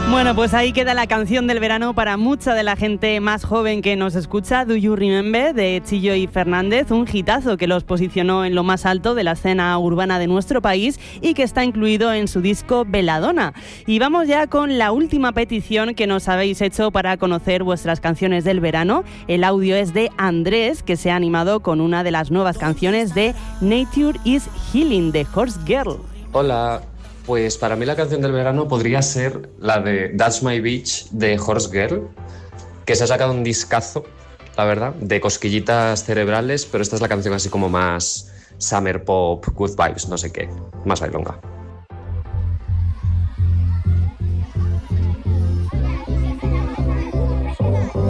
Bueno, pues ahí queda la canción del verano para mucha de la gente más joven que nos escucha, Do You Remember, de Chillo y Fernández, un hitazo que los posicionó en lo más alto de la escena urbana de nuestro país y que está incluido en su disco Belladonna. Y vamos ya con la última petición que nos habéis hecho para conocer vuestras canciones del verano. El audio es de Andrés, que se ha animado con una de las nuevas canciones de Nature is Healing, de Horse Girl. Hola. Pues para mí la canción del verano podría ser la de That's My Beach de Horse Girl, que se ha sacado un discazo, la verdad, de cosquillitas cerebrales, pero esta es la canción así como más summer pop, good vibes, no sé qué, más bailonga.